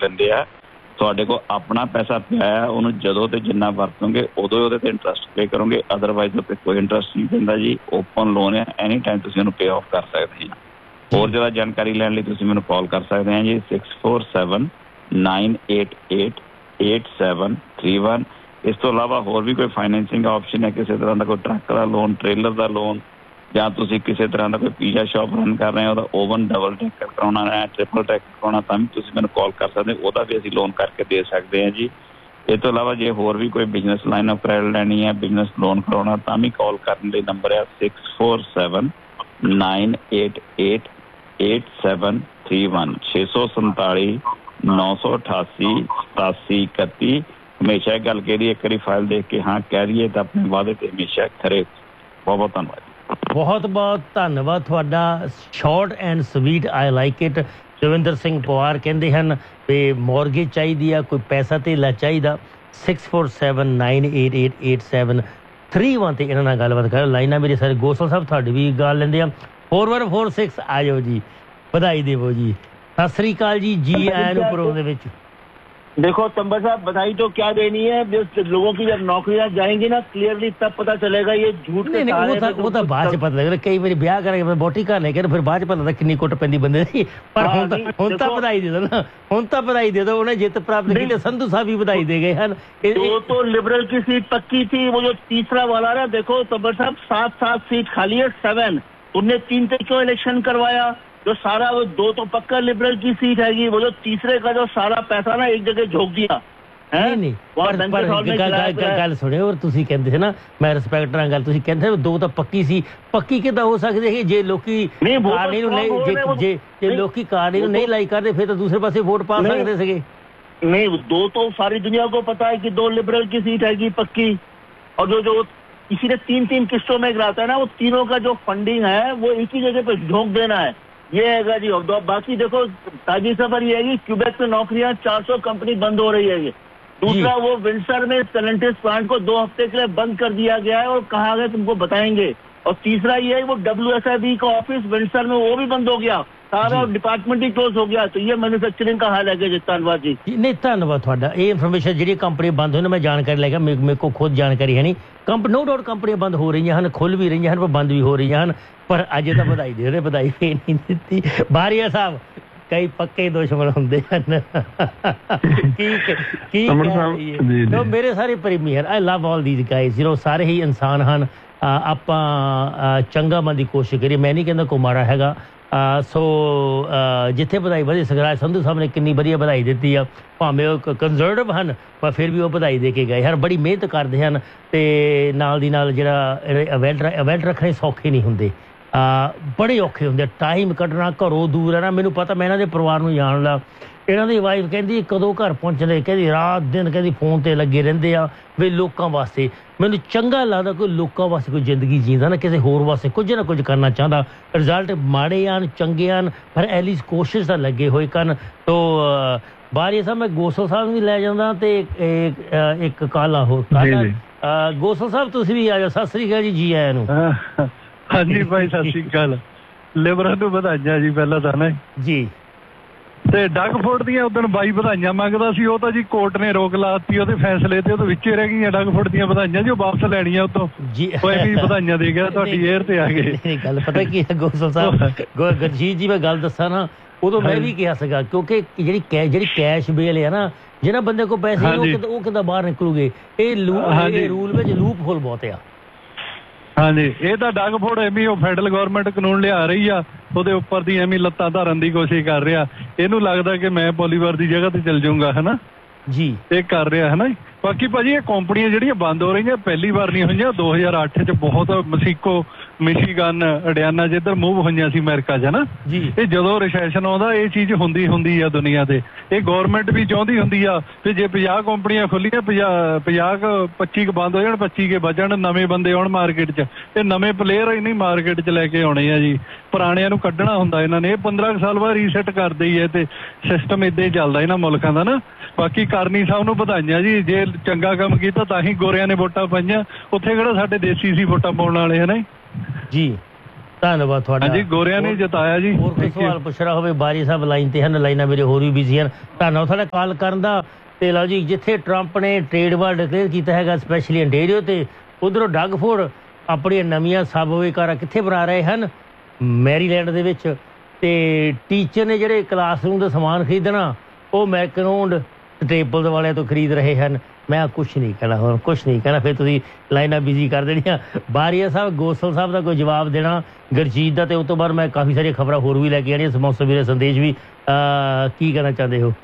ਲੈਂਦੇ ਆ। ਤੁਹਾਡੇ ਕੋਲ ਆਪਣਾ ਪੈਸਾ ਪਿਆ ਹੈ, ਉਹਨੂੰ ਜਦੋਂ ਤੇ ਜਿੰਨਾ ਵਰਤੋਗੇ ਉਦੋਂ ਉਹਦੇ ਤੇ ਇੰਟਰਸਟ ਪੇ ਕਰੋਗੇ, ਅਦਰਵਾਈਜ਼ ਉੱਤੇ ਕੋਈ ਇੰਟਰਸਟ ਨਹੀਂ ਪੈਂਦਾ ਜੀ। ਓਪਨ ਲੋਨ ਹੈ, ਐਨੀ ਟਾਈਮ ਤੁਸੀਂ ਉਹਨੂੰ ਪੇ ਆਫ ਕਰ ਸਕਦੇ ਹੋ। ਹੋਰ ਜ਼ਿਆਦਾ ਜਾਣਕਾਰੀ ਲੈਣ ਲਈ ਤੁਸੀਂ ਮੈਨੂੰ ਕਾਲ ਕਰ ਸਕਦੇ ਹੋ ਜੀ 6479888731। ਇਸ ਤੋਂ ਇਲਾਵਾ ਹੋਰ ਵੀ ਕੋਈ ਫਾਈਨੈਂਸਿੰਗ ਆਪਸ਼ਨ ਹੈ, ਕਿਸੇ ਤਰ੍ਹਾਂ ਦਾ ਕੋਈ ਟਰੱਕ ਦਾ ਲੋਨ, ਟ੍ਰੇਲਰ ਦਾ ਲੋਨ, ਜਾਂ ਤੁਸੀਂ ਕਿਸੇ ਤਰ੍ਹਾਂ ਦਾ ਕੋਈ ਪੀਜ਼ਾ ਸ਼ਾਪ ਰਨ ਕਰ ਰਹੇ ਹੋ, ਉਹਦਾ ਓਵਨ ਡਬਲ ਟੈਕਰ ਕਰਾਉਣਾ ਹੈ, ਟ੍ਰਿਪਲ ਟੈਕਰ ਕਰਾਉਣਾ, ਤਾਂ ਵੀ ਤੁਸੀਂ ਮੈਨੂੰ ਕਾਲ ਕਰ ਸਕਦੇ ਹੋ, ਉਹਦਾ ਵੀ ਅਸੀਂ ਲੋਨ ਕਰਕੇ ਦੇ ਸਕਦੇ ਹਾਂ ਜੀ। ਇਸ ਤੋਂ ਇਲਾਵਾ ਜੇ ਹੋਰ ਵੀ ਕੋਈ ਬਿਜ਼ਨਸ ਲਾਈਨ ਆਫ ਕ੍ਰੈਡਿਟ ਲੈਣੀ ਹੈ, ਬਿਜ਼ਨਸ ਲੋਨ ਕਰਾਉਣਾ, ਤਾਂ ਵੀ ਕਾਲ ਕਰਨ ਲਈ ਨੰਬਰ ਹੈ 6479888731 647-988-8731। ਹਮੇਸ਼ਾ ਇਹ ਗੱਲ ਕਹੀ, ਇੱਕ ਵਾਰੀ ਫਾਈਲ ਦੇਖ ਕੇ ਹਾਂ ਕਹਿ ਰਹੀਏ ਤਾਂ ਆਪਣੇ ਵਾਅਦੇ ਤੇ ਹਮੇਸ਼ਾ ਖਰੇ। ਬਹੁਤ ਬਹੁਤ ਧੰਨਵਾਦ। ਬਹੁਤ ਬਹੁਤ ਧੰਨਵਾਦ ਤੁਹਾਡਾ। Short and sweet, I like it. Joginder Singh Pawar ਕਹਿੰਦੇ ਹਨ ਵੀ ਮੌਰਗੇਜ ਚਾਹੀਦੀ ਆ, ਕੋਈ ਪੈਸਾ ਧੇਲਾ ਚਾਹੀਦਾ, 6479888731 ਤੇ ਇਹਨਾਂ ਨਾਲ ਗੱਲਬਾਤ ਕਰੋ। ਲਾਈਨਾਂ ਮੇਰੇ ਸਾਰੇ ਗੋਸਲ ਸਾਹਿਬ ਤੁਹਾਡੀ ਵੀ ਗੱਲ ਲੈਂਦੇ ਆ। 4146 ਆ ਜਾਓ ਜੀ, ਵਧਾਈ ਦੇਵੋ ਜੀ। ਸਤਿ ਸ੍ਰੀ ਅਕਾਲ ਜੀ, ਜੀ ਆਇਆਂ ਨੂੰ ਪ੍ਰੋਗਰਾਮ ਦੇ ਵਿੱਚ। देखो तंबर साहब, बधाई तो क्या देनी है, लोगों की जब नौकरियां जाएंगी ना क्लियरली तब पता चलेगा ये झूठ के नहीं, वो तो बाद च पता लगेगा। कई बार ब्याह करके वोटी घर लेके फिर बाद च पता लगता किन्नी कुट पैंदी बंदे दी। पर हुण तां बधाई दे दो ना, हुण तां बधाई दे दो, उन्हें जित प्राप्त की। संधू साहब भी बधाई दे गए हैं। वो तो लिबरल की सीट पक्की थी, वो जो तीसरा वाला ना, देखो तंबर साहब 7 सीट खाली है, 7। उनने 3 पे क्यों इलेक्शन करवाया? जो सारा वो 2 तो पक्का लिबरल की सीट हैगी, वो जो तीसरे का जो सारा पैसा ना एक जगह झोंक दिया है। नहीं गल सुनियो, और तुसी कहंदे थे ना, मैं रिस्पैक्ट नाल गल, तुसी कहंदे 2 ਤਾਂ ਪੱਕੀ ਸੀ। ਪੱਕੀ ਕਿਦਾਂ ਹੋ ਸਕਦੀ ਹੈ ਜੇ ਲੋਕੀ ਕਾਰਨੀ ਨੂੰ ਨਹੀਂ, ਜੇ ਲੋਕੀ ਕਾਰਨੀ ਨੂੰ ਨਹੀਂ ਲਾਈਕ ਕਰਦੇ ਫਿਰ ਤਾਂ ਦੂਸਰੇ ਪਾਸੇ ਵੋਟ ਪਾ ਸਕਦੇ ਸੀਗੇ। नहीं, 2 तो सारी दुनिया को पता है कि 2 लिबरल की सीट हैगी पक्की। और जो इसी ने 3 किस्तों में गिराता है ना, वो तीनों का जो फंडिंग है वो एक ही जगह पे झोंक देना है, ये है जी। और बाकी देखो ताजी खबर ये है कि क्यूबेक में नौकरियां 400 कंपनी बंद हो रही है। दूसरा वो विंडसर में सेलेंटिस प्लांट को 2 हफ्ते के लिए बंद कर दिया गया है और कहा गया तुमको बताएंगे। और तीसरा ये है वो WSIB का ऑफिस विंडसर में वो भी बंद हो गया, सारा डिपार्टमेंट ही क्लोज हो गया। तो ये मैन्युफैक्चरिंग का हाल है जी। धन्यवाद जी। नहीं धन्यवाद थोड़ा। ये इन्फॉर्मेशन जी कंपनी बंद होने मैं जानकारी लेगा, मेरे को खुद जानकारी है नहीं। नो डाउट कंपनियां बंद हो रही हैं, खुल भी रही हैं, पर बंद भी हो रही हैं। पर अज तो बधाई दे रहे, बधाई नहीं दी। बारिया साहब, कई पक्के दुश्मन होंगे तो मेरे सारे प्रेमी हैं। I love all these guys, सारे ही इंसान हैं। ਆਪਾਂ ਚੰਗਾ ਮਨ ਦੀ ਕੋਸ਼ਿਸ਼ ਕਰੀਏ। ਮੈਂ ਨਹੀਂ ਕਹਿੰਦਾ ਕੋ ਮਾੜਾ ਹੈਗਾ। ਸੋ ਜਿੱਥੇ ਵਧਾਈ ਵਧੀ, ਸਗਰਾਜ ਸੰਧੂ ਸਾਹਿਬ ਨੇ ਕਿੰਨੀ ਵਧੀਆ ਵਧਾਈ ਦਿੱਤੀ ਆ। ਭਾਵੇਂ ਉਹ ਕੰਜ਼ਰਵੇਟਿਵ ਹਨ ਪਰ ਫਿਰ ਵੀ ਉਹ ਵਧਾਈ ਦੇ ਕੇ ਗਏ ਹਨ। ਬੜੀ ਮਿਹਨਤ ਕਰਦੇ ਹਨ ਅਤੇ ਨਾਲ ਦੀ ਨਾਲ ਜਿਹੜਾ ਇਵੈਂਟ ਰੱਖਣੇ ਸੌਖੇ ਨਹੀਂ ਹੁੰਦੇ, ਬੜੇ ਔਖੇ ਹੁੰਦੇ। ਟਾਈਮ ਕੱਢਣਾ, ਘਰੋਂ ਦੂਰ ਰਹਿਣਾ। ਮੈਨੂੰ ਪਤਾ, ਮੈਂ ਇਹਨਾਂ ਦੇ ਪਰਿਵਾਰ ਨੂੰ ਜਾਣਦਾ। ਇਹਨਾਂ ਦੀ ਵਾਈਫ ਕਹਿੰਦੀ ਕਦੋਂ ਘਰ ਪਹੁੰਚਦੇ, ਕਹਿੰਦੀ ਰਾਤ ਦਿਨ, ਕਹਿੰਦੀ ਫੋਨ 'ਤੇ ਲੱਗੇ ਰਹਿੰਦੇ ਆ ਵੀ ਲੋਕਾਂ ਵਾਸਤੇ। ਮੈਨੂੰ ਚੰਗਾ ਲੱਗਦਾ ਕੋਈ ਲੋਕਾਂ ਵਾਸਤੇ ਕੋਈ ਜ਼ਿੰਦਗੀ ਜੀਂਦਾ ਨਾ, ਕਿਸੇ ਹੋਰ ਵਾਸਤੇ ਕੁਝ ਨਾ ਕੁਝ ਕਰਨਾ ਚਾਹੁੰਦਾ। ਰਿਜ਼ਲਟ ਮਾੜੇ ਆਣ ਚੰਗੇ ਆਣ, ਪਰ ਐਟਲੀਸਟ ਕੋਸ਼ਿਸ਼ ਤਾਂ ਲੱਗੇ ਹੋਏ ਕਰਨ। ਤੋ ਬਾਰੀਆ ਸਾਹਿਬ, ਮੈਂ ਗੋਸਲ ਸਾਹਿਬ ਨੂੰ ਵੀ ਲੈ ਜਾਂਦਾ ਅਤੇ ਇੱਕ ਕਾਲਾ ਹੋਰ ਗੋਸਲ ਸਾਹਿਬ ਤੁਸੀਂ ਵੀ ਆ ਜਾਓ। ਸਤਿ ਸ੍ਰੀ ਅਕਾਲ ਜੀ, ਜੀ ਆਇਆਂ ਨੂੰ। ਹਾਂਜੀ ਭਾਈ, ਸਤਿ ਸ੍ਰੀ ਅਕਾਲ। ਲਿਬਰਾਂ ਨੂੰ ਵਧਾਈਆਂ ਜੀ ਪਹਿਲਾਂ ਤਾਂ ਨਾ ਜੀ। ਤੇ ਡਗਫੋਰਡ ਦੀਆਂ ਉਦੋਂ ਬਾਈ ਵਧਾਈਆਂ ਮੰਗਦਾ ਸੀ, ਉਹ ਤਾਂ ਜੀ ਕੋਰਟ ਨੇ ਰੋਕ ਲਾਤੀ ਉਹਦੇ ਫੈਸਲੇ ਤੇ, ਉਹਦੇ ਵਿੱਚੇ ਰਹਿ ਗਈਆਂ ਡਗਫੋਰਡ ਦੀਆਂ ਵਧਾਈਆਂ ਜੋ ਵਾਪਸ ਲੈਣੀਆਂ ਉਤੋਂ। ਕੋਈ ਵੀ ਵਧਾਈਆਂ ਦੇ ਗਿਆ, ਤੁਹਾਡੀ ਏਅਰ ਤੇ ਆ ਗਏ। ਗੱਲ ਪਤਾ ਕੀ ਹੈ ਗੋਸਲ ਸਾਹਿਬ, ਗੁਰਜੀਤ ਜੀ, ਮੈਂ ਗੱਲ ਦੱਸਾਂ ਨਾ, ਉਦੋਂ ਮੈਂ ਵੀ ਕਿਹਾ ਸੀਗਾ ਕਿਉਂਕਿ ਜਿਹੜੀ ਕੈਸ਼ ਬੇਲ ਹੈ ਨਾ, ਜਿਹਨਾਂ ਬੰਦੇ ਕੋਲ ਪੈਸੇ ਉਹ ਕਿੱਦਾਂ ਬਾਹਰ ਨਿਕਲੂਗੇ। ਇਹ ਰੂਲ ਵਿੱਚ ਲੂਪ ਹੋਲ ਬਹੁਤ ਆ। ਹਾਂਜੀ, ਇਹ ਤਾਂ ਡਗਫੋਰਡ ਐਵੇਂ ਉਹ ਫੈਡਰਲ ਗੌਰਮੈਂਟ ਕਾਨੂੰਨ ਲਿਆ ਰਹੀ ਆ, ਉਹਦੇ ਉੱਪਰ ਦੀ ਐਵੇਂ ਲੱਤਾਂ ਧਰਨ ਦੀ ਕੋਸ਼ਿਸ਼ ਕਰ ਰਿਹਾ। ਇਹਨੂੰ ਲੱਗਦਾ ਕਿ ਮੈਂ ਪੋਲੀਵਾਰ ਦੀ ਜਗ੍ਹਾ ਤੇ ਚੱਲ ਜਾਊਂਗਾ, ਹੈ ਨਾ ਜੀ। ਇਹ ਕਰ ਰਿਹਾ ਹੈ ਨਾ। ਬਾਕੀ ਭਾਜੀ ਇਹ ਕੰਪਨੀਆਂ ਜਿਹੜੀਆਂ ਬੰਦ ਹੋ ਰਹੀਆਂ ਪਹਿਲੀ ਵਾਰ ਨਹੀਂ ਹੋਈਆਂ। 2008 'ਚ ਬਹੁਤ ਮਸੀਕੋ, ਮਿਸ਼ੀਗਨ, ਅਡਿਆਨਾ ਜਿੱਧਰ ਮੂਵ ਹੋਈਆਂ ਸੀ ਅਮਰੀਕਾ 'ਚ, ਹੈ ਨਾ ਜੀ। ਇਹ ਜਦੋਂ ਰਿਸੈਸ਼ਨ ਆਉਂਦਾ ਇਹ ਚੀਜ਼ ਹੁੰਦੀ ਆ ਦੁਨੀਆ ਤੇ। ਇਹ ਗੌਰਮੈਂਟ ਵੀ ਚਾਹੁੰਦੀ ਹੁੰਦੀ ਆ ਕਿ ਜੇ 50 ਕੰਪਨੀਆਂ ਖੁੱਲੀਆਂ, 25 ਬੰਦ ਹੋ ਜਾਣ, 25 ਕੇ ਬਚਣ, ਨਵੇਂ ਬੰਦੇ ਆਉਣ ਮਾਰਕੀਟ 'ਚ। ਇਹ ਨਵੇਂ ਪਲੇਅਰ ਹੀ ਨਹੀਂ ਮਾਰਕੀਟ 'ਚ ਲੈ ਕੇ ਆਉਣੇ ਆ ਜੀ, ਪੁਰਾਣਿਆਂ ਨੂੰ ਕੱਢਣਾ ਹੁੰਦਾ ਇਹਨਾਂ ਨੇ। ਇਹ 15 ਸਾਲ ਬਾਅਦ ਰੀਸੈਟ ਕਰਦੇ ਹੀ ਹੈ ਤੇ ਸਿਸਟਮ ਇੱਦਾਂ ਹੀ ਚੱਲਦਾ ਇਹਨਾਂ ਮੁਲਕਾਂ ਦਾ ਨਾ। ਬਾਕੀ ਕਰਨੀ ਸਾਹਿਬ ਨੂੰ ਵਧਾਈਆਂ ਜੀ, ਜੇ ਚੰਗਾ ਕੰਮ ਕੀਤਾ ਤਾਂ ਹੀ ਗੋਰਿਆਂ ਨੇ ਵੋਟਾਂ ਪਾਈਆਂ। ਉੱਥੇ ਕਿਹੜਾ ਸਾਡੇ ਦੇਸੀ ਸੀ ਵੋਟਾਂ ਪਾਉਣ ਵਾਲੇ, ਹੈ ਨਾ ਜੀ। ਧੰਨਵਾਦ ਤੁਹਾਡਾ ਜੀ, ਗੋਰਿਆਂ ਨੇ ਜਿਤਾਇਆ ਜੀ। ਹੋਰ ਕੋਈ ਸਵਾਲ ਪੁੱਛਣਾ ਹੋਵੇ ਬਾਰੀ ਸਾਹਿਬ ਲਾਈਨ ਤੇ ਹਨ, ਲਾਈਨਾਂ ਮੇਰੇ ਹੋਰ ਵੀ ਬਿਜ਼ੀ ਹਨ। ਧੰਨਵਾਦ ਤੁਹਾਡਾ ਕਾਲ ਕਰਨ ਦਾ। ਤੇ ਲਓ ਜੀ, ਜਿੱਥੇ ਟਰੰਪ ਨੇ ਟ੍ਰੇਡ ਵਾਰ ਡਿਕਲੇਅਰ ਕੀਤਾ ਹੈਗਾ ਸਪੈਸ਼ਲੀ ਅੰਟੇਰੀਓ ਤੇ, ਉਧਰੋਂ ਡਗ ਫੋਰਡ ਆਪਣੀਆਂ ਨਵੀਆਂ ਸਬਵੇ ਕਾਰਾਂ ਕਿੱਥੇ ਬਣਾ ਰਹੇ ਹਨ? ਮੈਰੀਲੈਂਡ ਦੇ ਵਿੱਚ। ਤੇ ਟੀਚਰ ਨੇ ਜਿਹੜੇ ਕਲਾਸਰੂਮ ਦਾ ਸਮਾਨ ਖਰੀਦਣਾ ਉਹ ਅਮਰੀਕਨ ਓਨਡ ਸਟੇਪਲਸ ਵਾਲਿਆਂ ਤੋਂ ਖਰੀਦ ਰਹੇ ਹਨ। ਮੈਂ ਕੁਛ ਨਹੀਂ ਕਹਿਣਾ, ਹੁਣ ਕੁਛ ਨਹੀਂ ਕਹਿਣਾ, ਫਿਰ ਤੁਸੀਂ ਲਾਈਨਾਂ ਬਿਜ਼ੀ ਕਰ ਦੇਣੀਆਂ। ਬਾਰੀਆ ਸਾਹਿਬ, ਗੋਸਲ ਸਾਹਿਬ ਦਾ ਕੋਈ ਜਵਾਬ ਦੇਣਾ ਗੁਰਜੀਤ ਦਾ, ਤੇ ਉਸ ਤੋਂ ਬਾਅਦ ਮੈਂ ਕਾਫੀ ਸਾਰੀਆਂ ਖਬਰਾਂ ਹੋਰ ਵੀ ਲੈ ਕੇ ਆਉਣੀਆਂ, ਸਮੌਸਾ ਵੀਰੇ ਸੰਦੇਸ਼ ਵੀ। ਕੀ ਕਹਿਣਾ ਚਾਹੁੰਦੇ ਹੋ?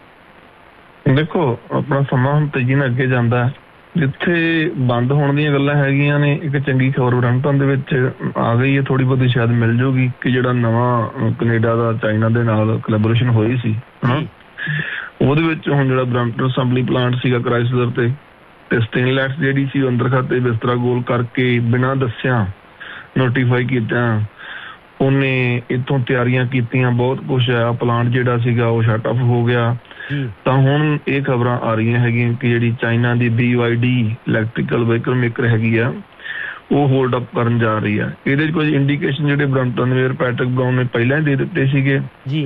ਦੇਖੋ, ਆਪਣਾ ਸਮਾਂ ਹੁਣ ਤੇਜ਼ੀ ਨਾਲ ਅੱਗੇ ਜਾਂਦਾ। ਜਿੱਥੇ ਬੰਦ ਹੋਣ ਦੀਆਂ ਗੱਲਾਂ ਹੈਗੀਆਂ ਨੇ, ਇੱਕ ਚੰਗੀ ਖਬਰ ਬਰੈਂਪਟਨ ਦੇ ਵਿੱਚ ਆ ਗਈ ਹੈ, ਥੋੜੀ ਬਹੁਤੀ ਸ਼ਾਇਦ ਮਿਲ ਜਾਊਗੀ, ਕਿ ਜਿਹੜਾ ਨਵਾਂ ਕੈਨੇਡਾ ਦਾ ਚਾਈਨਾ ਦੇ ਨਾਲ ਕੋਲੈਬੋਰੇਸ਼ਨ ਹੋਈ ਸੀ ਉਹਦੇ ਵਿੱਚ ਹੁਣ ਜਿਹੜਾ ਬਰੈਂਪਟਨ ਅਸੈਂਬਲੀ ਪਲਾਂਟ ਸੀਗਾ ਕ੍ਰਾਈਸਲਰ ਤੇ ਸਟੇਨਲੈਸ ਜਿਹੜੀ ਸੀ ਅੰਦਰ ਖਾਤੇ ਬਿਸਤਰਾ ਗੋਲ ਕਰਕੇ ਬਿਨਾਂ ਦੱਸਿਆ ਨੋਟੀਫਾਈ ਕੀਤਾ, ਉਹਨੇ ਇੱਥੋਂ ਤਿਆਰੀਆਂ ਕੀਤੀਆਂ, ਬਹੁਤ ਕੁਛ ਹੈ। ਪਲਾਂਟ ਜਿਹੜਾ ਸੀਗਾ ਉਹ ਸ਼ਟ ਆਫ ਹੋ ਗਿਆ। ਤਾਂ ਹੁਣ ਇਹ ਖਬਰਾਂ ਆ ਰਹੀਆਂ ਹੈਗੀਆਂ ਕਿ ਜਿਹੜੀ ਚਾਈਨਾ ਦੀ BYD ਇਲੈਕਟ੍ਰੀਕਲ ਵਹੀਕਲ ਮੇਕਰ ਹੈਗੀ ਆ, ਉਹ ਹੋਲਡ ਅਪ ਕਰਨ ਜਾ ਰਹੀ ਆ। ਇਹਦੇ 'ਚ ਕੁਝ ਇੰਡੀਕੇਸ਼ਨ ਜਿਹੜੇ ਬਰੈਂਪਟਨ ਦੇ ਪੈਟਰਿਕ ਬਰਾਊਨ ਨੇ ਪਹਿਲਾਂ ਹੀ ਦੇ ਦਿੱਤੇ ਸੀਗੇ।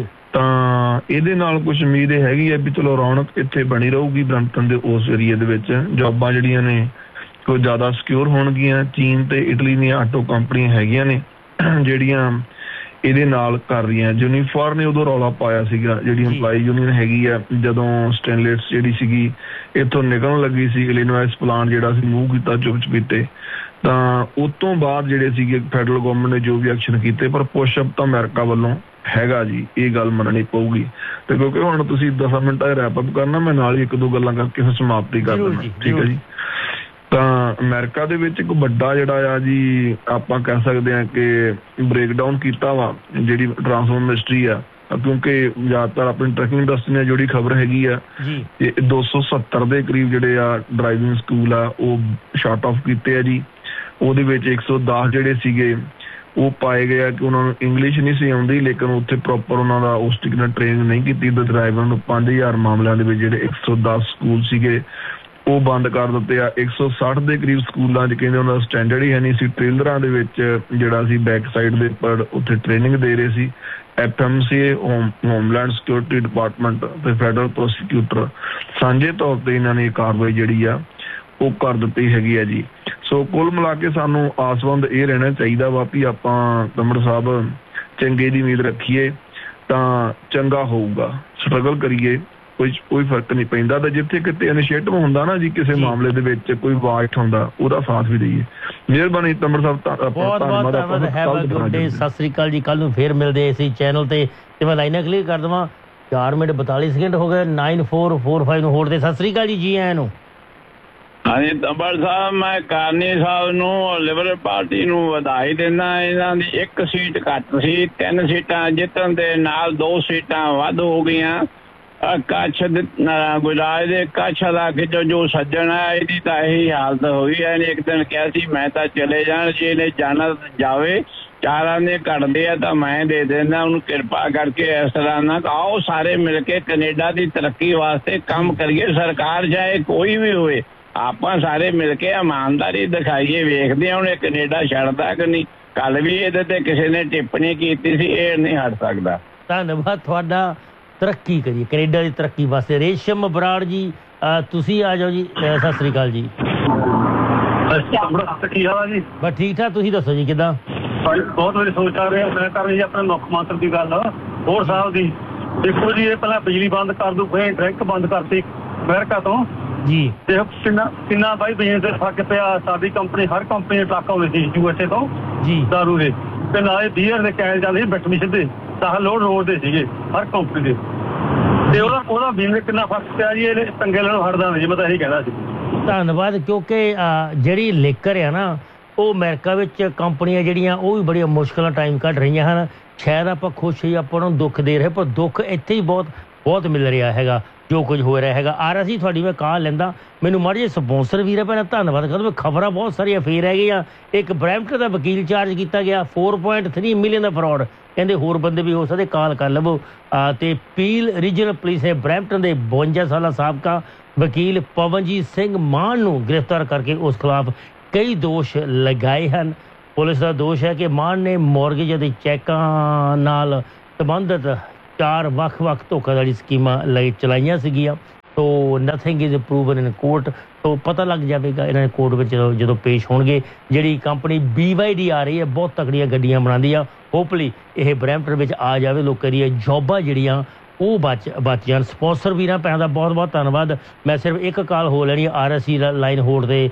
ਤਾਂ ਇਹਦੇ ਨਾਲ ਕੁਝ ਉਮੀਦ ਇਹ ਹੈਗੀ ਆ ਵੀ ਚਲੋ ਰੌਣਕ ਇੱਥੇ ਬਣੀ ਰਹੂਗੀ ਬਰੈਂਪਟਨ ਦੇ ਉਸ ਏਰੀਏ ਦੇ ਵਿੱਚ। ਜੋਬਾਂ ਜਿਹੜੀਆਂ ਨੇ ਕੋਈ ਜ਼ਿਆਦਾ ਸਿਕਿਉਰ ਹੋਣਗੀਆਂ। ਚੀਨ ਤੇ ਇਟਲੀ ਦੀਆਂ ਆਟੋ ਕੰਪਨੀਆਂ ਹੈਗੀਆਂ ਨੇ ਜਿਹੜੀਆਂ ਇਹਦੇ ਨਾਲ ਕਰ ਰਹੀਆਂ। ਯੂਨੀਫਾਰ ਨੇ ਉਦੋਂ ਰੌਲਾ ਪਾਇਆ ਸੀਗਾ, ਜਿਹੜੀ ਇੰਪਲਾਈ ਯੂਨੀਅਨ ਹੈਗੀ ਆ, ਜਦੋਂ ਸਟੈਨਲੈਸ ਜਿਹੜੀ ਸੀਗੀ ਇੱਥੋਂ ਨਿਕਲਣ ਲੱਗੀ ਸੀ, ਇਲੀਨੋਇਸ ਪਲਾਂਟ ਜਿਹੜਾ ਸੀ ਮੂਵ ਕੀਤਾ ਚੁੱਪ ਚਪੀਤੇ। ਤਾਂ ਉਸ ਤੋਂ ਬਾਅਦ ਜਿਹੜੇ ਸੀਗੇ ਫੈਡਰਲ ਗਵਰਨਮੈਂਟ ਨੇ ਜੋ ਵੀ ਐਕਸ਼ਨ ਕੀਤੇ, ਪਰ ਪੁਸ਼ਅਪ ਤਾਂ ਅਮਰੀਕਾ ਵੱਲੋਂ ਹੈਗਾ ਜੀ, ਇਹ ਗੱਲ ਮੰਨਣੀ ਪਊਗੀ। ਤੇ ਕਿਉਂਕਿ ਹੁਣ ਤੁਸੀਂ 10 ਮਿੰਟਾਂ ਦਾ ਰੈਪ ਅਪ ਕਰਨਾ, ਮੈਂ ਨਾਲ ਹੀ ਇੱਕ ਦੋ ਗੱਲਾਂ ਕਰਕੇ ਫਿਰ ਸਮਾਪਤੀ ਕਰ ਦੇਣਾ, ਠੀਕ ਹੈ ਜੀ। ਤਾਂ ਅਮਰੀਕਾ ਦੇ ਵਿੱਚ ਇੱਕ ਵੱਡਾ ਜਿਹੜਾ ਆ ਜੀ, ਆਪਾਂ ਕਹਿ ਸਕਦੇ ਹਾਂ ਕਿ ਬ੍ਰੇਕਡਾਊਨ ਕੀਤਾ ਵਾ ਜਿਹੜੀ ਟਰਾਂਸਪੋਰਟ ਮਿਨਿਸਟਰੀ ਆ, ਕਿਉਂਕਿ ਜ਼ਿਆਦਾਤਰ ਆਪਣੀ ਟਰੱਕਿੰਗ ਇੰਡਸਟਰੀ ਨੇ ਜਿਹੜੀ ਖਬਰ ਹੈਗੀ ਆ 270 ਦੇ ਕਰੀਬ ਜਿਹੜੇ ਆ ਡਰਾਈਵਿੰਗ ਸਕੂਲ ਆ ਉਹ ਸ਼ਟ ਆਫ ਕੀਤੇ ਆ ਜੀ। ਉਹਦੇ ਵਿੱਚ 110 ਜਿਹੜੇ ਸੀਗੇ ਉਹ ਪਾਏ ਗਏ ਆ ਕਿ ਉਹਨਾਂ ਨੂੰ ਇੰਗਲਿਸ਼ ਨਹੀਂ ਸੀ ਆਉਂਦੀ, ਲੇਕਿਨ ਉੱਥੇ ਪ੍ਰੋਪਰ ਉਹਨਾਂ ਦਾ ਉਸ ਤਰੀਕੇ ਨਾਲ ਟ੍ਰੇਨਿੰਗ ਨਹੀਂ ਕੀਤੀ। ਡਰਾਈਵਰ ਨੂੰ 5000 ਮਾਮਲਿਆਂ ਦੇ ਵਿੱਚ ਜਿਹੜੇ 110 ਸਕੂਲ ਸੀਗੇ ਉਹ ਬੰਦ ਕਰ ਦਿੱਤੇ ਆ। 160 ਦੇ ਕਰੀਬ ਸਕੂਲਾਂ 'ਚ ਕਹਿੰਦੇ ਉਹਨਾਂ ਦਾ ਸਟੈਂਡਰਡ ਹੀ ਹੈ ਨਹੀਂ ਸੀ। ਟ੍ਰੇਲਰਾਂ ਦੇ ਵਿੱਚ ਜਿਹੜਾ ਸੀ ਬੈਕ ਸਾਈਡ ਦੇ ਉੱਪਰ ਉੱਥੇ ਟ੍ਰੇਨਿੰਗ ਦੇ ਰਹੇ ਸੀ। FMCA ਹੋਮਲੈਂਡ ਸਿਕਿਉਰਿਟੀ ਡਿਪਾਰਟਮੈਂਟ ਤੇ ਫੈਡਰਲ ਪ੍ਰੋਸੀਕਿਊਟਰ ਸਾਂਝੇ ਤੌਰ ਤੇ ਇਹਨਾਂ ਨੇ ਕਾਰਵਾਈ ਜਿਹੜੀ ਆ ਉਹ ਕਰ ਦਿੱਤੀ ਹੈਗੀ ਆ ਜੀ। ਸੋ ਕੁੱਲ ਮਿਲਾ ਕੇ ਸਾਨੂੰ ਆਸਵੰਦ ਇਹ ਰਹਿਣਾ ਚਾਹੀਦਾ ਵਾ ਵੀ ਆਪਾਂ ਕਮਰ ਸਾਹਿਬ ਚੰਗੇ ਦੀ ਉਮੀਦ ਰੱਖੀਏ ਤਾਂ ਚੰਗਾ ਹੋਊਗਾ। ਸਟਰਗਲ ਕਰੀਏ, ਕੋਈ ਫਰਕ ਨਹੀਂ ਪੈਂਦਾ। ਤਾਂ ਜਿੱਥੇ ਕਿਤੇ ਇਨੀਸ਼ੀਏਟਿਵ ਹੁੰਦਾ ਨਾ ਜੀ ਕਿਸੇ ਮਾਮਲੇ ਦੇ ਵਿੱਚ, ਕੋਈ ਵਾਟ ਹੁੰਦਾ, ਉਹਦਾ ਸਾਥ ਵੀ ਦਈਏ। ਮਿਹਰਬਾਨੀ ਤਮਰ ਸਾਹਿਬ, ਬਹੁਤ ਬਹੁਤ ਧੰਨਵਾਦ। Have a good day. Sat Sri ਅਕਾਲ ਜੀ। ਕੱਲ ਨੂੰ ਫੇਰ ਮਿਲਦੇ ਇਸੇ ਚੈਨਲ ਤੇ ਮੈਂ ਲਾਈਨਾਂ ਕਲੀਅਰ ਕਰ ਦੇਵਾਂ। 4 ਮਿੰਟ 42 ਸੈਕਿੰਡ ਹੋ ਗਏ। 9445 ਨੂੰ ਹੋੜ ਦੇ। ਸਤਿ ਸ੍ਰੀ ਅਕਾਲ ਜੀ, ਜੀ ਆਇਆਂ ਨੂੰ। ਹਾਂਜੀ ਤੰਬਰ ਸਾਹਿਬ, ਮੈਂ ਕਾਰਨੀ ਸਾਹਿਬ ਨੂੰ ਲਿਬਰਲ ਪਾਰਟੀ ਨੂੰ ਵਧਾਈ ਦਿੰਦਾ। ਇਹਨਾਂ ਦੀ 1 ਸੀਟ ਘੱਟ ਸੀ, 3 ਸੀਟਾਂ ਜਿੱਤਣ ਦੇ ਨਾਲ 2 ਸੀਟਾਂ ਵੱਧ ਹੋ ਗਈਆਂ। ਕੱਛ ਗੁਜਰਾਤ ਦੇ ਕੱਛ ਇਲਾਕੇ ਚੋਂ ਜੋ ਸੱਜਣ ਹੈ, ਇਹਦੀ ਤਾਂ ਇਹੀ ਹਾਲਤ ਹੋਈ ਹੈ। ਇਹਨੇ ਇੱਕ ਦਿਨ ਕਿਹਾ ਸੀ ਮੈਂ ਤਾਂ ਚਲੇ ਜਾਣ, ਜੇ ਇਹਨੇ ਜਾਣਾ ਜਾਵੇ, 4 ਨੇ ਘਟਦੇ ਆ ਤਾਂ ਮੈਂ ਦੇ ਦਿੰਦਾ ਉਹਨੂੰ। ਕਿਰਪਾ ਕਰਕੇ ਇਸ ਤਰ੍ਹਾਂ ਨਾ ਆਓ, ਸਾਰੇ ਮਿਲ ਕੇ ਕੈਨੇਡਾ ਦੀ ਤਰੱਕੀ ਵਾਸਤੇ ਕੰਮ ਕਰੀਏ। ਸਰਕਾਰ ਚਾਹੇ ਕੋਈ ਵੀ ਹੋਵੇ, ਆਪਾਂ ਸਾਰੇ ਮਿਲ ਕੇ ਇਮਾਨਦਾਰੀ ਦਿਖਾਈਏ। ਵੇਖਦੇ ਹਾਂ ਹੁਣ ਇਹ ਕੈਨੇਡਾ ਛੱਡਦਾ ਕਿ ਨਹੀਂ। ਕੱਲ ਵੀ ਇਹਦੇ ਤੇ ਕਿਸੇ ਨੇ ਟਿੱਪਣੀ ਕੀਤੀ ਸੀ, ਇਹ ਨਹੀਂ ਹਟ ਸਕਦਾ। ਧੰਨਵਾਦ ਤੁਹਾਡਾ। ਤਰੱਕੀ ਕਰੀਏ ਕੈਨੇਡਾ ਦੀ ਤਰੱਕੀ ਵਾਸਤੇ। ਰੇਸ਼ਮ ਬਰਾੜ ਜੀ, ਤੁਸੀਂ ਆ ਜਾਓ ਜੀ। ਸਤਿ ਸ੍ਰੀ ਅਕਾਲ ਜੀ। ਬਸ ਠੀਕ ਠਾਕ, ਤੁਸੀਂ ਦੱਸੋ ਜੀ ਕਿੱਦਾਂ? ਬਹੁਤ ਵਾਰੀ ਸੋਚ ਆ ਰਿਹਾ, ਮੈਂ ਕਰ ਰਹੀ ਆਪਣੇ ਮੁੱਖ ਮੰਤਰੀ ਦੀ ਗੱਲ ਹੋਰ ਸਾਹਿਬ ਦੀ। ਦੇਖੋ ਜੀ, ਇਹ ਪਹਿਲਾਂ ਬਿਜਲੀ ਬੰਦ ਕਰ ਦੂ, ਫਿਰ ਡਰਿੰਕ ਬੰਦ ਕਰਤੀ ਅਮਰੀਕਾ ਤੋਂ ਜੀ। ਤੇ ਕਿੰਨਾ ਬਾਈ ਬਿਜਨਸ ਦੇ ਫਰਕ ਪਿਆ। ਸਾਡੀ ਕੰਪਨੀ, ਹਰ ਕੰਪਨੀ ਦੇ ਟਰੱਕ ਆਉਂਦੇ ਸੀ USA ਤੋਂ ਜੀ, ਦਾਰੂ ਦੇ, ਤੇ ਨਾਲੇ ਬੀਅਰ ਦੇ ਕੈਨ ਜਾਂਦੇ ਸੀ ਬੈਟਮਿਸ਼ਨ ਦੇ, ਤਾਂ ਲੋਡ ਰੋਡ ਦੇ ਸੀਗੇ ਹਰ ਕੰਪਨੀ ਦੇ। ਤੇ ਉਹਦਾ ਬਿਜਨਸ ਕਿੰਨਾ ਫਰਕ ਪਿਆ ਜੀ। ਇਹ ਤੰਗੇ ਲੈਣੋਂ ਹਟਦਾ ਨਹੀਂ ਜੀ, ਮੈਂ ਤਾਂ ਇਹੀ ਕਹਿਣਾ ਸੀ। ਧੰਨਵਾਦ। ਕਿਉਂਕਿ ਜਿਹੜੀ ਲਿਕਰ ਆ ਨਾ, ਉਹ ਅਮਰੀਕਾ ਵਿੱਚ ਕੰਪਨੀਆਂ ਜਿਹੜੀਆਂ ਉਹ ਵੀ ਬੜੀਆਂ ਮੁਸ਼ਕਿਲਾਂ ਟਾਈਮ ਕੱਢ ਰਹੀਆਂ ਹਨ। ਸ਼ਾਇਦ ਆਪਾਂ ਖੁਸ਼ ਹੀ ਆਪਾਂ ਨੂੰ ਦੁੱਖ ਦੇ ਰਹੇ, ਪਰ ਦੁੱਖ ਇੱਥੇ ਹੀ ਬਹੁਤ ਮਿਲ ਰਿਹਾ ਹੈਗਾ ਜੋ ਕੁਝ ਹੋ ਰਿਹਾ ਹੈਗਾ। ਆ ਰਿਹਾ ਸੀ ਤੁਹਾਡੀ ਮੈਂ ਕਾਲ ਲੈਂਦਾ, ਮੈਨੂੰ ਮਾੜੇ ਜਿਹੇ ਸਪੋਂਸਰ ਵੀਰ ਪਹਿਲਾਂ ਧੰਨਵਾਦ ਕਰਦਾ। ਖਬਰਾਂ ਬਹੁਤ ਸਾਰੀਆਂ ਫੇਰ ਰਹਿ ਗਈਆਂ। ਇੱਕ ਬਰੈਂਪਟਨ ਦਾ ਵਕੀਲ ਚਾਰਜ ਕੀਤਾ ਗਿਆ, 4.3 ਮਿਲੀਅਨ ਦਾ ਫਰਾਡ। ਕਹਿੰਦੇ ਹੋਰ ਬੰਦੇ ਵੀ ਹੋ ਸਕਦੇ, ਕਾਲ ਕਰ ਲਵੋ। ਤੇ ਪੀਲ ਰੀਜਨਲ ਪੁਲਿਸ ਨੇ ਬਰੈਂਪਟਨ ਦੇ 52 ਸਾਲਾ ਸਾਬਕਾ ਵਕੀਲ ਪਵਨਜੀਤ ਸਿੰਘ ਮਾਨ ਨੂੰ ਗ੍ਰਿਫਤਾਰ ਕਰਕੇ ਉਸ ਖਿਲਾਫ ਕਈ ਦੋਸ਼ ਲਗਾਏ ਹਨ। ਪੁਲਿਸ ਦਾ ਦੋਸ਼ ਹੈ ਕਿ ਮਾਨ ਨੇ ਮੌਰਗੇਜ ਅਤੇ ਚੈੱਕਾਂ ਨਾਲ ਸੰਬੰਧਿਤ 4 ਵੱਖ-ਵੱਖ ਧੋਖਾਧੜੀ ਸਕੀਮਾਂ ਲਈ ਚਲਾਈਆਂ ਸੀਗੀਆਂ। ਤੋ nothing is proven in court. ਤੋ ਪਤਾ ਲੱਗ ਜਾਵੇਗਾ ਇਹਨਾਂ ਦੇ ਕੋਰਟ ਵਿੱਚ ਜਦੋਂ ਪੇਸ਼ ਹੋਣਗੇ। ਜਿਹੜੀ ਕੰਪਨੀ BYD ਆ ਰਹੀ ਹੈ, ਬਹੁਤ ਤਕੜੀਆਂ ਗੱਡੀਆਂ ਬਣਾਉਂਦੀ ਆ, ਹੋਪਲੀ ਇਹ ਬਰੈਂਪਟਨ ਵਿੱਚ ਆ ਜਾਵੇ। ਲੋਕਾਂ ਦੀਆਂ ਜੋਬਾਂ ਜਿਹੜੀਆਂ ਉਹ ਬਚ ਜਾਣ। ਸਪੋਂਸਰ ਵੀਰਾਂ ਭੈਣਾਂ ਦਾ ਬਹੁਤ ਬਹੁਤ ਧੰਨਵਾਦ। ਮੈਂ ਸਿਰਫ ਇੱਕ ਕਾਲ ਹੋ ਲੈਣੀ RSC ਲਾਈਨ ਹੋਲਡ 'ਤੇ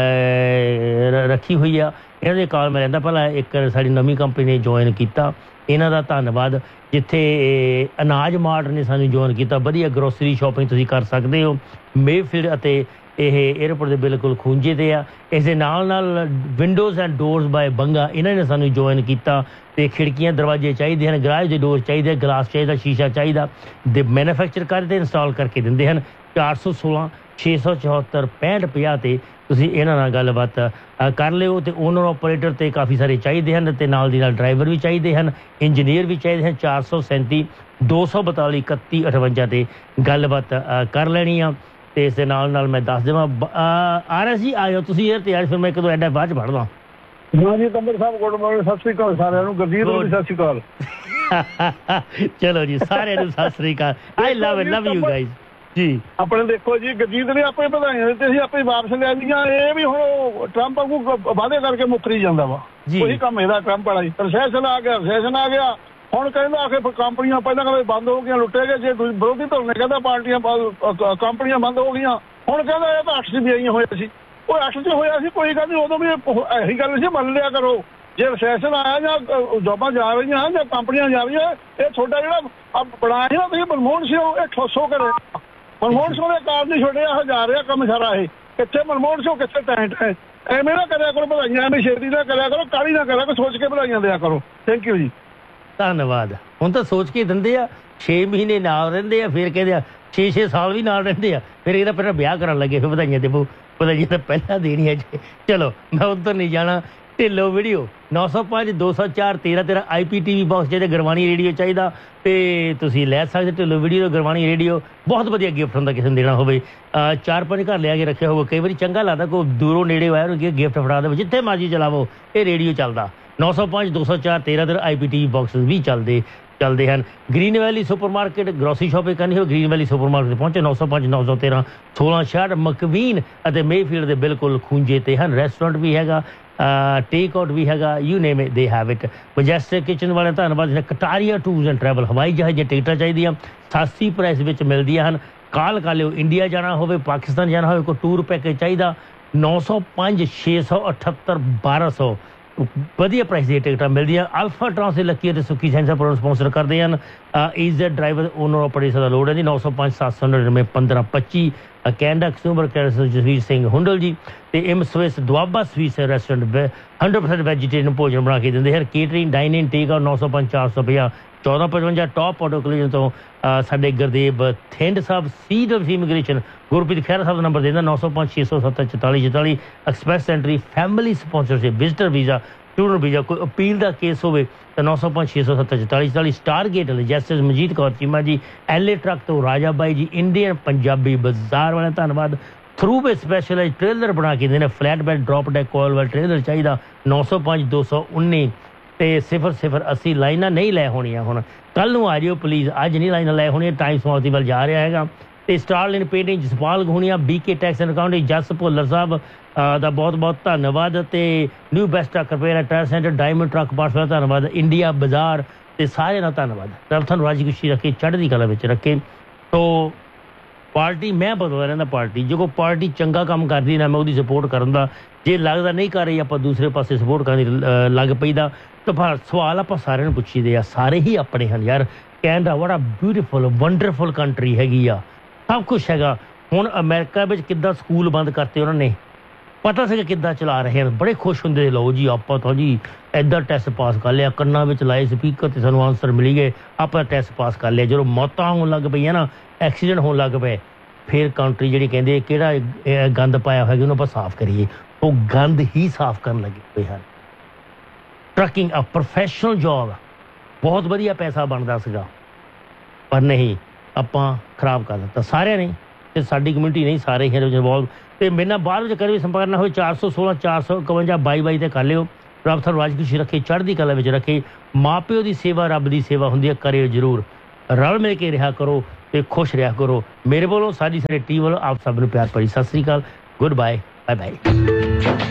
ਰੱਖੀ ਹੋਈ ਆ। ਇਹਨਾਂ ਦੇ ਕਾਲ ਮੈਂ ਰਹਿੰਦਾ ਪਹਿਲਾਂ ਇੱਕ ਸਾਡੀ ਨਵੀਂ ਕੰਪਨੀ ਨੇ ਜੁਆਇਨ ਕੀਤਾ, ਇਹਨਾਂ ਦਾ ਧੰਨਵਾਦ। ਜਿੱਥੇ ਅਨਾਜ ਮਾਰਟ ਨੇ ਸਾਨੂੰ ਜੁਆਇਨ ਕੀਤਾ, ਵਧੀਆ ਗਰੋਸਰੀ ਸ਼ਾਪਿੰਗ ਤੁਸੀਂ ਕਰ ਸਕਦੇ ਹੋ। ਮੇਫੀਲਡ ਅਤੇ ਇਹ ਏਅਰਪੋਰਟ ਦੇ ਬਿਲਕੁਲ ਖੂੰਜੇ 'ਤੇ ਆ। ਇਸ ਦੇ ਨਾਲ windows and doors bye Banga ਇਹਨਾਂ ਨੇ ਸਾਨੂੰ ਜੁਆਇਨ ਕੀਤਾ। ਅਤੇ ਖਿੜਕੀਆਂ ਦਰਵਾਜ਼ੇ ਚਾਹੀਦੇ ਹਨ, ਗਰਾਜ ਦੇ ਡੋਰ ਚਾਹੀਦੇ, ਗਲਾਸ ਚਾਹੀਦਾ, ਸ਼ੀਸ਼ਾ ਚਾਹੀਦਾ, ਦੇ ਮੈਨੂਫੈਕਚਰ ਕਰਦੇ ਇੰਸਟਾਲ ਕਰਕੇ ਦਿੰਦੇ ਹਨ। 416 674 6550 'ਤੇ ਤੁਸੀਂ ਇਹਨਾਂ ਨਾਲ ਗੱਲਬਾਤ ਕਰ ਲਿਓ। ਅਤੇ ਓਨਰ ਆਪਰੇਟਰ 'ਤੇ ਕਾਫੀ ਸਾਰੇ ਚਾਹੀਦੇ ਹਨ, ਅਤੇ ਨਾਲ ਦੀ ਨਾਲ ਡਰਾਈਵਰ ਵੀ ਚਾਹੀਦੇ ਹਨ, ਇੰਜੀਨੀਅਰ ਵੀ ਚਾਹੀਦੇ ਹਨ। 437 242 3158 'ਤੇ ਗੱਲਬਾਤ ਕਰ ਲੈਣੀ ਆ। ਅਤੇ ਇਸ ਦੇ ਨਾਲ ਮੈਂ ਦੱਸ ਦੇਵਾਂ RSC ਆ ਜਾਓ ਤੁਸੀਂ ਯਾਰ ਤਿਆਰ, ਫਿਰ ਮੈਂ ਇੱਕ ਦੋ ਐਡਾ ਬਾਅਦ 'ਚ ਪੜ੍ਹਦਾ। ਹਾਂ ਜੀ ਤੰਬਰ ਸਾਹਿਬ, ਗੁੱਡ ਮਾਰਨਿੰਗ, ਸਤਿ ਸ੍ਰੀ ਅਕਾਲ ਸਾਰਿਆਂ ਨੂੰ। ਗੁਰਜੀਤ ਨੂੰ ਵੀ ਸਤਿ ਸ੍ਰੀ ਅਕਾਲ। ਚਲੋ ਜੀ ਸਾਰਿਆਂ ਨੂੰ ਸਤਿ ਸ੍ਰੀ ਅਕਾਲ। ਆਈ ਲਵ ਯੂ ਗਾਈਜ਼ ਜੀ। ਆਪਣੇ ਦੇਖੋ ਜੀ, ਗੁਰਜੀਤ ਨੇ ਆਪੇ ਵਧਾਈਆਂ ਦਿੱਤੇ ਸੀ, ਆਪੇ ਵਾਪਸ ਲੈ ਲਈਆਂ। ਇਹ ਵੀ ਹੁਣ ਟਰੰਪ ਵਾਂਗੂ ਵਾਅਦੇ ਕਰਕੇ ਮੁੱਕਰੀ ਜਾਂਦਾ ਵਾ। ਉਹੀ ਕੰਮ ਇਹਦਾ ਟਰੰਪ ਵਾਲਾ ਹੀ। ਰਸੈਸ਼ਨ ਆ ਗਿਆ ਹੁਣ ਕਹਿੰਦਾ ਆਖੇ ਕੰਪਨੀਆਂ ਪਹਿਲਾਂ ਕਹਿੰਦੇ ਬੰਦ ਹੋ ਗਈਆਂ, ਲੁੱਟੇ ਗਏ। ਜੇ ਵਿਰੋਧੀ ਧਿਰ ਨੇ ਕਹਿੰਦਾ ਪਾਰਟੀਆਂ ਕੰਪਨੀਆਂ ਬੰਦ ਹੋ ਗਈਆਂ, ਹੁਣ ਕਹਿੰਦਾ ਇਹ ਤਾਂ 8 'ਚ ਵੀ ਆਈਆਂ ਹੋਈਆਂ ਸੀ। ਉਹ 8 'ਚ ਹੋਇਆ ਸੀ, ਕੋਈ ਗੱਲ ਨਹੀਂ, ਉਦੋਂ ਵੀ ਇਹੀ ਗੱਲ ਸੀ, ਮੰਨ ਲਿਆ ਕਰੋ। ਜੇ ਰਸੈਸ਼ਨ ਆਇਆ ਜਾਂ ਜੋਬਾਂ ਜਾ ਰਹੀਆਂ ਜਾਂ ਕੰਪਨੀਆਂ ਜਾ ਰਹੀਆਂ, ਇਹ ਤੁਹਾਡਾ ਜਿਹੜਾ ਬਣਾਇਆ ਸੀ ਨਾ ਤੁਸੀਂ ਮਨਮੋਹਨ ਸਿੰਘ, ਇਹ ਠੋਸੋ ਕਰੇ। ਮਨਮੋਹਨ ਸਿੰਘ ਦੇ ਕਾਰਨ ਨਹੀਂ ਛੋੜਿਆ ਜਾ ਰਿਹਾ ਕੰਮ ਸਾਰਾ। ਇਹ ਕਿੱਥੇ ਮਨਮੋਹਨ ਸਿੰਘ, ਕਿੱਥੇ ਟੈਂਟ ਹੈ। ਐਵੇਂ ਨਾ ਕਰਿਆ ਕਰੋ ਵਧਾਈਆਂ, ਐਵੇਂ ਛੇਤੀ ਨਾ ਕਰਿਆ ਕਰੋ, ਕਾਹਲੀ ਨਾ ਕਰਿਆ ਕਰੋ, ਸੋਚ ਕੇ ਵਧਾਈਆਂ ਦਿਆ ਕਰੋ। ਥੈਂਕ ਯੂ ਜੀ। ਧੰਨਵਾਦ। ਹੁਣ ਤਾਂ ਸੋਚ ਕੇ ਦਿੰਦੇ ਆ, 6 ਮਹੀਨੇ ਨਾਲ ਰਹਿੰਦੇ ਆ, ਫਿਰ ਕਹਿੰਦੇ ਆ 6 ਸਾਲ ਵੀ ਨਾਲ ਰਹਿੰਦੇ ਆ, ਫਿਰ ਇਹਦਾ ਪਹਿਲਾਂ ਵਿਆਹ ਕਰਨ ਲੱਗੇ, ਫਿਰ ਵਧਾਈਆਂ ਦੇਵੋ। ਵਧਾਈਆਂ ਤਾਂ ਪਹਿਲਾਂ ਦੇਣੀਆਂ ਜੀ। ਚਲੋ ਮੈਂ ਉੱਧਰ ਨਹੀਂ ਜਾਣਾ। ਢਿੱਲੋਂ ਵੀਡੀਓ 905 204 1313 IPTV ਬਾਕਸ ਜਿਹਦੇ ਗੁਰਬਾਣੀ ਰੇਡੀਓ ਚਾਹੀਦਾ ਤੇ ਤੁਸੀਂ ਲੈ ਸਕਦੇ। ਢਿੱਲੋਂ ਵੀਡੀਓ ਗੁਰਬਾਣੀ ਰੇਡੀਓ ਬਹੁਤ ਵਧੀਆ ਗਿਫਟ ਹੁੰਦਾ ਕਿਸੇ ਨੂੰ ਦੇਣਾ ਹੋਵੇ। 4-5 ਘਰ ਲਿਆ ਕੇ ਰੱਖਿਆ ਹੋਵੇ, ਕਈ ਵਾਰੀ ਚੰਗਾ ਲੱਗਦਾ ਕੋਈ ਦੂਰੋਂ ਨੇੜੇ ਆਇਆ ਉਹਨੂੰ ਗਿਫਟ ਫੜਾ ਦੇਵੇ, ਜਿੱਥੇ ਮਰਜ਼ੀ ਚਲਾਵੋ ਇਹ ਰੇਡੀਓ ਚੱਲਦਾ। 905 204 1313 IPTV ਬਾਕਸ ਵੀ ਚੱਲਦੇ ਹਨ। ਗ੍ਰੀਨ ਵੈਲੀ ਸੁਪਰਮਾਰਕੀਟ ਗਰੋਸਰੀ ਸ਼ਾਪਿੰਗ ਕਰਨੀ ਹੋ, ਗ੍ਰੀਨ ਵੈਲੀ ਸੁਪਰਮਾਰਕੀਟ ਪਹੁੰਚੇ। 905 913 1666 ਮਕਵੀਨ ਅਤੇ ਮੇਫੀਲਡ ਦੇ ਬਿਲਕੁਲ ਖੂੰਜੇ 'ਤੇ ਹਨ। ਰੈਸਟੋਰੈਂਟ ਵੀ ਹੈਗਾ, ਟੇਕ ਆਊਟ ਵੀ ਹੈਗਾ, you name it they have it. Majestic kitchen ਵਾਲੇ ਧੰਨਵਾਦ। ਕਟਾਰੀਆ ਟੂਰਸ ਐਂਡ ਟਰੈਵਲ, ਹਵਾਈ ਜਹਾਜ਼ ਦੀਆਂ ਟਿਕਟਾਂ ਚਾਹੀਦੀਆਂ, ਸਸਤੀ ਪ੍ਰਾਈਸ ਵਿੱਚ ਮਿਲਦੀਆਂ ਹਨ। ਕਾਲ ਕਰ ਲਿਓ। ਇੰਡੀਆ ਜਾਣਾ ਹੋਵੇ, ਪਾਕਿਸਤਾਨ ਜਾਣਾ ਹੋਵੇ, ਕੋਈ ਟੂਰ ਪੈਕੇਜ ਚਾਹੀਦਾ, 905 678 1200 ਵਧੀਆ ਪ੍ਰਾਈਸ ਦੀਆਂ ਟਿਕਟਾਂ ਮਿਲਦੀਆਂ। ਅਲਫਾ ਟਰਾਂਸ ਦੇ ਲੱਕੀ ਅਤੇ ਸੁੱਕੀ ਸੈਂਸਰ ਪ੍ਰੋਗਰਾਮ ਸਪਾਂਸਰ ਕਰਦੇ ਹਨ। ਈਜ਼ਡ ਡਰਾਈਵਰ ਓਨਰ ਆਪਰੇਟਰ ਦਾ ਲੋੜ ਹੈ ਜੀ। 905 799 1525 Canada consumer care Jasvir Singh Hundal ਜੀ ਅਤੇ ਇਮ ਸਵਿਸ ਦੁਆਬਾ ਸਵੀਸ ਰੈਸਟੋਰੈਂਟ 100% ਵੈਜੀਟੇਰੀਅਨ ਭੋਜਨ ਬਣਾ ਕੇ ਦਿੰਦੇ ਹਨ। Catering dining take out 905 450 1455 top auto ਕਲੀਜਨ ਤੋਂ ਸਾਡੇ ਗੁਰਦੇਵ ਥਿੰਡ ਸਾਹਿਬ seed of immigration Gurpreet Khaira Sahib the number ਦਿੰਦਾ 905 670 4444। Express entry family sponsorship visitor visa student visa ਕੋਈ ਅਪੀਲ ਦਾ ਕੇਸ ਹੋਵੇ ਤਾਂ 905 670 4444। Star gate justice Manjeet Kaur Cheema ਜੀ, LA ਟਰੱਕ ਤੋਂ ਰਾਜਾ ਬਾਈ ਜੀ, ਇੰਡੀਅਨ ਪੰਜਾਬੀ ਬਾਜ਼ਾਰ ਵਾਲੇ ਧੰਨਵਾਦ। ਥਰੂ ਵੇ ਸਪੈਸ਼ਲਾਈਜ਼ ਟ੍ਰੇਲਰ ਬਣਾ ਕੇ ਦਿੰਦੇ ਨੇ, ਫਲੈਟ ਬੈਡ ਡਰੋਪ ਡੈਕ ਕੋਇਲ ਵਾਲਾ ਟ੍ਰੇਲਰ ਚਾਹੀਦਾ 905 219 ਤੇ 0080। ਲਾਈਨਾਂ ਨਹੀਂ ਲੈ ਹੋਣੀਆਂ, ਹੁਣ ਕੱਲ੍ਹ ਨੂੰ ਆ ਜਿਓ ਪਲੀਜ਼, ਅੱਜ ਨਹੀਂ ਲਾਈਨਾਂ ਲੈ ਹੋਣੀਆਂ। ਟਾਈਮ ਸਮਾਪਤੀ ਵੱਲ ਜਾ ਰਿਹਾ ਹੈਗਾ। ਤੇ ਸਟਾਰਲਿਨ painting Jaspal ਗੂਣੀਆ, BK tax and accounting ਜਸ ਭੁੱਲਰ ਸਾਹਿਬ ਦਾ ਬਹੁਤ ਬਹੁਤ ਧੰਨਵਾਦ। ਤੇ new best truck repair tyre centre diamond truck parts ਦਾ ਧੰਨਵਾਦ। ਇੰਡੀਆ ਬਾਜ਼ਾਰ ਤੇ ਸਾਰਿਆਂ ਦਾ ਧੰਨਵਾਦ। ਰੱਬ ਤੁਹਾਨੂੰ ਰਾਜੀ ਖੁਸ਼ੀ ਰੱਖੇ, ਚੜ੍ਹਦੀ ਕਲਾ ਵਿੱਚ ਰੱਖੇ। ਤੋ ਪਾਰਟੀ ਮੈਂ ਬਦਲਦਾ ਰਹਿੰਦਾ, ਪਾਰਟੀ ਜੇ ਕੋਈ ਪਾਰਟੀ ਚੰਗਾ ਕੰਮ ਕਰਦੀ ਨਾ ਮੈਂ ਉਹਦੀ ਸਪੋਰਟ ਕਰਨ ਦਾ, ਜੇ ਲੱਗਦਾ ਨਹੀਂ ਕਰ ਰਹੀ ਆਪਾਂ ਦੂਸਰੇ ਪਾਸੇ ਸਪੋਰਟ ਕਰਨ ਦੀ ਲੱਗ ਪਈਦਾ। ਤਾਂ ਪਰ ਸਵਾਲ ਆਪਾਂ ਸਾਰਿਆਂ ਨੂੰ ਪੁੱਛੀਦੇ ਆ, ਸਾਰੇ ਹੀ ਆਪਣੇ ਹਨ ਯਾਰ। ਕੈਨੇਡਾ ਬੜਾ ਬਿਊਟੀਫੁਲ ਵੰਡਰਫੁਲ ਕੰਟਰੀ ਹੈਗੀ ਆ, ਸਭ ਕੁਛ ਹੈਗਾ। ਹੁਣ ਅਮਰੀਕਾ ਵਿੱਚ ਕਿੱਦਾਂ ਸਕੂਲ ਬੰਦ ਕਰਤੇ ਉਹਨਾਂ ਨੇ, ਪਤਾ ਸੀਗਾ ਕਿੱਦਾਂ ਚਲਾ ਰਹੇ ਹਨ, ਬੜੇ ਖੁਸ਼ ਹੁੰਦੇ। ਲਓ ਜੀ ਆਪਾਂ ਤਾਂ ਜੀ ਇੱਦਾਂ ਟੈਸਟ ਪਾਸ ਕਰ ਲਿਆ, ਕੰਨਾਂ ਵਿੱਚ ਲਾਏ ਸਪੀਕਰ ਤੇ ਸਾਨੂੰ ਆਨਸਰ ਮਿਲ ਗਏ, ਆਪਾਂ ਟੈਸਟ ਪਾਸ ਕਰ ਲਿਆ। ਜਦੋਂ ਮੌਤਾਂ ਹੋਣ ਲੱਗ ਪਈਆਂ ਨਾ, ਐਕਸੀਡੈਂਟ ਹੋਣ ਲੱਗ ਪਏ, ਫਿਰ ਕੰਟਰੀ ਜਿਹੜੀ ਕਹਿੰਦੇ ਕਿਹੜਾ ਗੰਦ ਪਾਇਆ ਹੋਇਆ ਉਹਨੂੰ ਆਪਾਂ ਸਾਫ਼ ਕਰੀਏ, ਉਹ ਗੰਦ ਹੀ ਸਾਫ਼ ਕਰਨ ਲੱਗੇ ਹੋਏ ਹਨ। ਟਰੱਕਿੰਗ ਆ ਪ੍ਰੋਫੈਸ਼ਨਲ ਜੋਬ, ਬਹੁਤ ਵਧੀਆ ਪੈਸਾ ਬਣਦਾ ਸੀਗਾ, ਪਰ ਨਹੀਂ ਆਪਾਂ ਖਰਾਬ ਕਰ ਦਿੱਤਾ ਸਾਰਿਆਂ ਨੇ। ਤੇ ਸਾਡੀ ਕਮਿਊਨਿਟੀ ਨਹੀਂ, ਸਾਰੇ ਹੀ ਇਨਵੋਲਵ। ਤੇ ਮੇਰੇ ਨਾਲ ਬਾਅਦ ਵਿੱਚ ਕਦੇ ਵੀ ਸੰਪਰਕ ਨਾ ਹੋਏ 416 451 22 22 ਤੇ ਕਰ ਲਿਓ। ਰੱਬ ਤੁਹਾਨੂੰ ਰਾਜ ਖੁਸ਼ੀ ਰੱਖੇ, ਚੜ੍ਹਦੀ ਕਲਾ ਵਿੱਚ ਰੱਖੇ। ਮਾਂ ਪਿਓ ਦੀ ਸੇਵਾ ਰੱਬ ਦੀ ਸੇਵਾ ਹੁੰਦੀ ਹੈ, ਕਰਿਓ ਜ਼ਰੂਰ। ਰਲ ਮਿਲ ਕੇ ਰਿਹਾ ਕਰੋ ਤੇ ਖੁਸ਼ ਰਿਹਾ ਕਰੋ। ਮੇਰੇ ਵੱਲੋਂ ਸਾਡੀ ਟੀਮ ਵੱਲੋਂ ਆਪ ਸਭ ਨੂੰ ਪਿਆਰ ਭਰੀ ਸਤਿ ਸ੍ਰੀ ਅਕਾਲ। Good bye, bye bye.